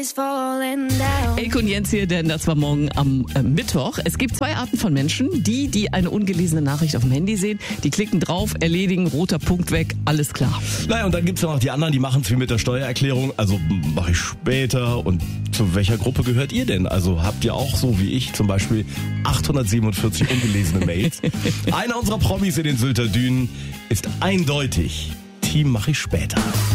Elke und Jens hier, denn das war morgen am Mittwoch. Es gibt zwei Arten von Menschen. Die eine ungelesene Nachricht auf dem Handy sehen, die klicken drauf, erledigen, roter Punkt weg, alles klar. Naja, und dann gibt's ja noch die anderen, die machen es wie mit der Steuererklärung. Also mache ich später. Und zu welcher Gruppe gehört ihr denn? Also habt ihr auch so wie ich zum Beispiel 847 ungelesene Mails? Einer unserer Promis in den Sylter Dünen ist eindeutig Team mache ich später.